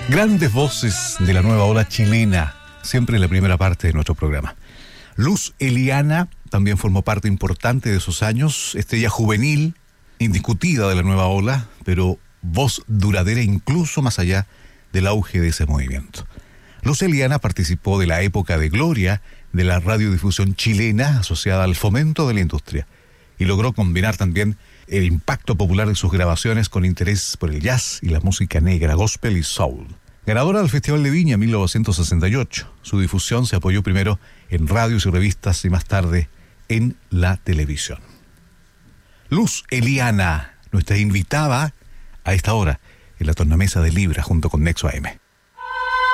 Grandes voces de la nueva ola chilena, siempre en la primera parte de nuestro programa. Luz Eliana también formó parte importante de esos años, estrella juvenil, indiscutida de la nueva ola, pero voz duradera incluso más allá del auge de ese movimiento. Luz Eliana participó de la época de gloria de la radiodifusión chilena asociada al fomento de la industria y logró combinar también el impacto popular de sus grabaciones con interés por el jazz y la música negra, gospel y soul. Ganadora del Festival de Viña 1968, su difusión se apoyó primero en radios y revistas y más tarde en la televisión. Luz Eliana, nuestra invitada a esta hora en la tornamesa de Libra junto con Nexo AM.